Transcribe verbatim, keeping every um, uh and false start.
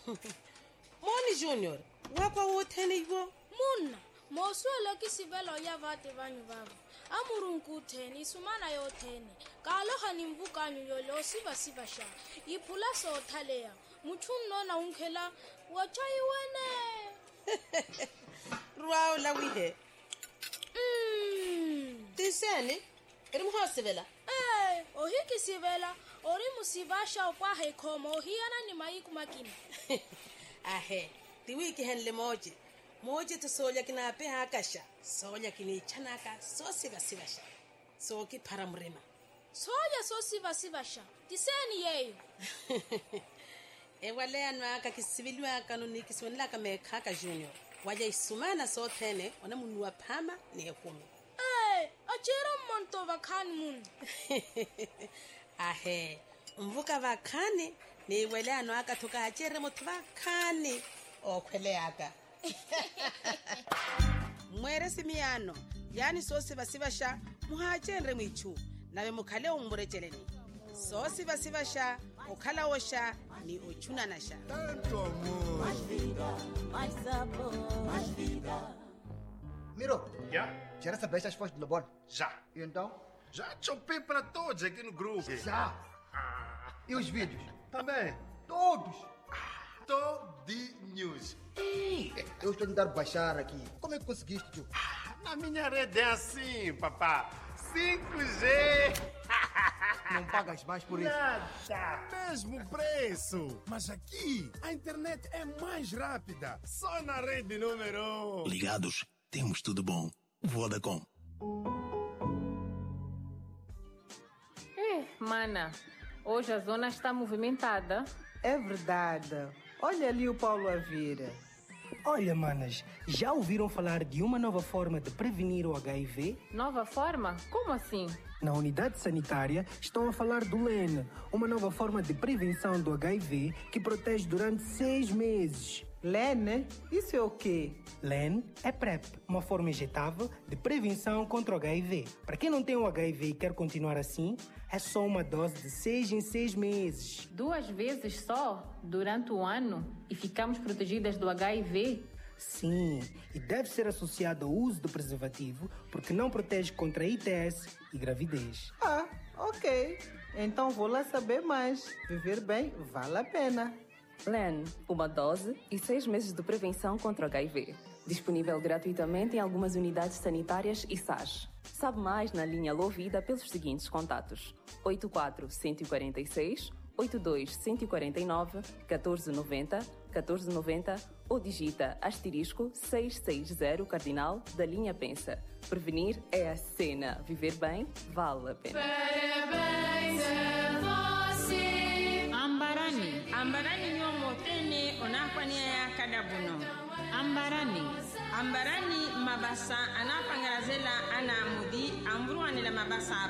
Moni Junior, wakwa wothene ibo? Munna, mosuelo ki sibelo ya vate vanyu baba. Amurunku theni sumana yo theni. Kaloha nimbukanyu yo lo siva siva sha. Ipula so thalea. Muchun nona unkela wachai wene. Ruao la wihe. Mm. Tiseni? Irimu sivela? Eh, ohiki sivela. Orimu sivasha okwa hekomo ohiyana ni maiku makini. Ahe, tiwiki henle moji. Moji tusolya kinape hakasha. Solya kini chanaka so siva siva sha. So ki paramrema. Soya so siva siva sha. Tiseni yeyo. Ewale anwaka kisibilwa kanuni kiswenla kame kaka Junior. Waja isumana so thene ona munua phama ne ekumi. Eh, achera monto vakhani mun. Ahe, mvuka vakhani ni wele anwaka thuka achere mothu vakhani okhwele aka. Mwere simiano yani so siva siva sha muhachenre mwichu nawe mukhale umburecheleni. So siva siva sha okhala osha ni ochuna nasha. Tanto amor. Mais vida, mais sabor, mais vida. Miro, Já? já recebeste as fotos do Lebon? Já. E então? Já chopei para todos aqui no grupo. Já. E os vídeos? Também. Todos. Todinhos. Eu estou a tentar baixar aqui. Como é que conseguiste, tio? Na minha rede é assim, papá. cinco G. Não pagas mais por isso? Nada. Mesmo preço. Mas aqui a internet é mais rápida. Só na rede número um. Ligados, temos tudo bom. Vodacom. É, mana, hoje a zona está movimentada. É verdade. Olha ali o Paulo Avira. Olha, manas, já ouviram falar de uma nova forma de prevenir o H I V? Nova forma? Como assim? Na unidade sanitária estão a falar do L E N, uma nova forma de prevenção do H I V que protege durante seis meses. L E N? Isso é o quê? L E N é PrEP, uma forma injetável de prevenção contra o H I V. Para quem não tem o H I V e quer continuar assim, é só uma dose de seis em seis meses. Duas vezes só, durante o ano, e ficamos protegidas do H I V? Sim, e deve ser associado ao uso do preservativo, porque não protege contra I T S e gravidez. Ah, ok. Então vou lá saber mais. Viver bem vale a pena. L E N, uma dose e seis meses de prevenção contra o H I V. Disponível gratuitamente em algumas unidades sanitárias e S A S. Sabe mais na linha Lovida pelos seguintes contatos: oito quatro um quatro seis, oito dois um quatro nove, um quatro nove zero, um quatro nove zero ou digita asterisco seiscentos e sessenta cardinal da linha Pensa. Prevenir é a cena. Viver bem vale a pena. Parabéns a você. Ambarani. Ambarani nyomo tene onapania ya kadabuno. Ambarani. Ambarani mabasa anapangrazela anamudi ambruanela mabasa